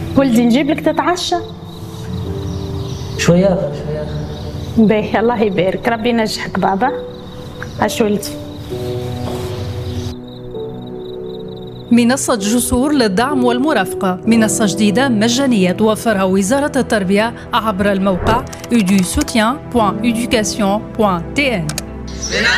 ولدي نجيب لك تتعشى؟ شوية شوية. باهي الله يبارك، ربي ينجحك بابا. عاش ولدي. منصة جسور للدعم والمرافقة، منصة جديدة مجانية توفرها وزارة التربية عبر الموقع edusoutien.education.tn.